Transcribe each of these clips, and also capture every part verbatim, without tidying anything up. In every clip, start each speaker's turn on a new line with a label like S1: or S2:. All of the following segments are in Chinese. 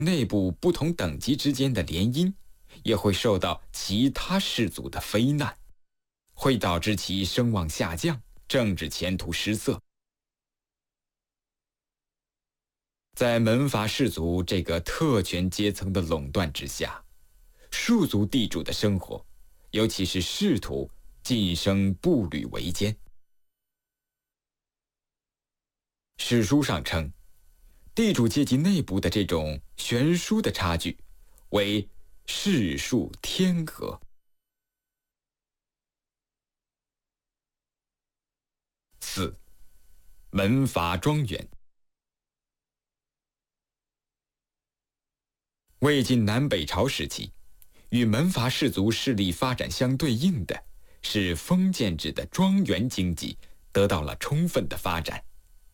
S1: 内部不同等级之间的联姻，也会受到其他氏族的非难，会导致其声望下降，政治前途失色。在门阀氏族这个特权阶层的垄断之下，庶族地主的生活，尤其是仕途，晋升步履维艰。史书上称，地主阶级内部的这种悬殊的差距为世庶天隔。四、门阀庄园。魏晋南北朝时期，与门阀氏族势力发展相对应的是封建制的庄园经济得到了充分的发展。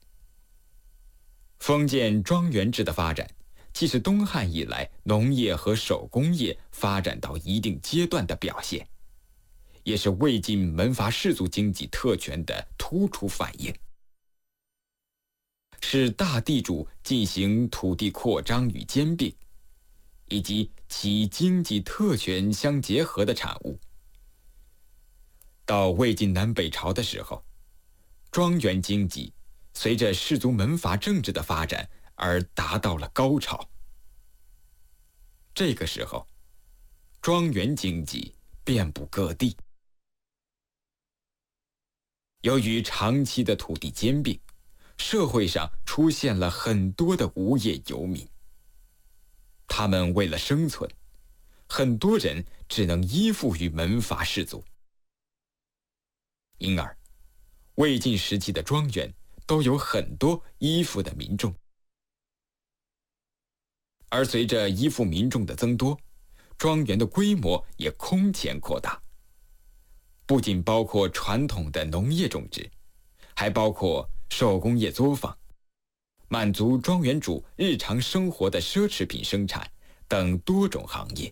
S1: 封建庄园制的发展，既是东汉以来农业和手工业发展到一定阶段的表现，也是魏晋门阀氏族经济特权的突出反映，是大地主进行土地扩张与兼并，以及其经济特权相结合的产物。到魏晋南北朝的时候，庄园经济随着氏族门阀政治的发展而达到了高潮。这个时候，庄园经济遍布各地。由于长期的土地兼并，社会上出现了很多的无业游民。他们为了生存，很多人只能依附于门阀氏族。因而，魏晋时期的庄园都有很多依附的民众。而随着依附民众的增多，庄园的规模也空前扩大，不仅包括传统的农业种植，还包括手工业作坊，满足庄园主日常生活的奢侈品生产等多种行业。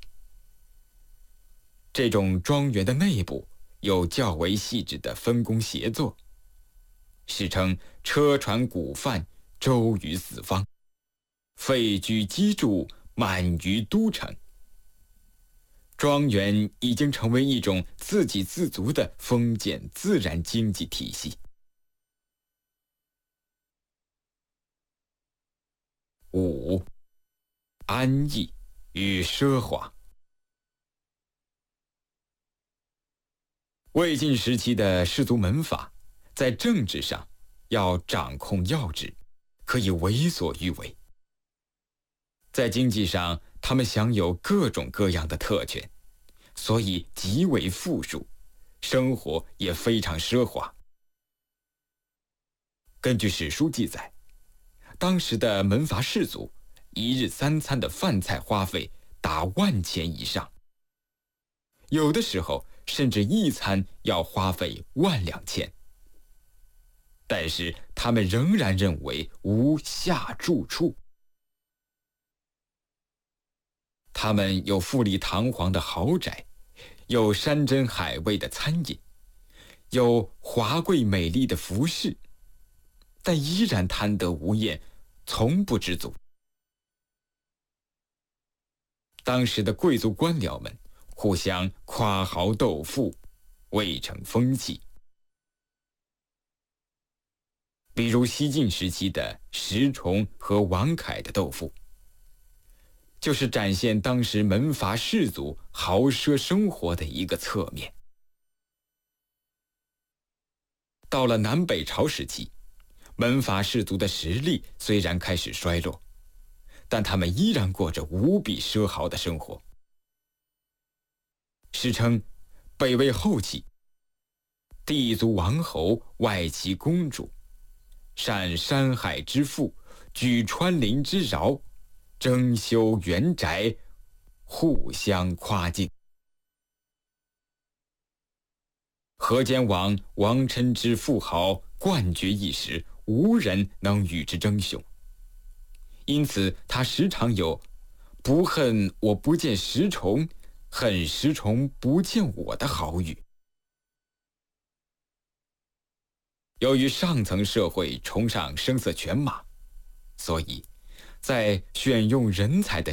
S1: 这种庄园的内部有较为细致的分工协作，史称车船谷贩周于四方，废居机杼满于都城。庄园已经成为一种自给自足的封建自然经济体系。五、安逸与奢华。魏晋时期的氏族门阀，在政治上要掌控要职，可以为所欲为；在经济上，他们享有各种各样的特权，所以极为富庶，生活也非常奢华。根据史书记载，当时的门阀士族一日三餐的饭菜花费达万钱以上，有的时候甚至一餐要花费万两钱。但是他们仍然认为无下住处。他们有富丽堂皇的豪宅，有山珍海味的餐饮，有华贵美丽的服饰，但依然贪得无厌，从不知足。当时的贵族官僚们互相夸豪斗富，未成风气。比如西晋时期的石崇和王恺的斗富，就是展现当时门阀士族豪奢生活的一个侧面。到了南北朝时期，门阀士族的实力虽然开始衰落，但他们依然过着无比奢豪的生活。史称北魏后期，地族王侯外戚公主，善山海之富，举川林之饶，争修园宅，互相夸敬。河间王王琛之富豪冠绝一时，无人能与之争雄。因此他时常有不恨我不见石崇，恨石崇不见我的豪语。由于上层社会崇尚声色犬马，所以在选用人才的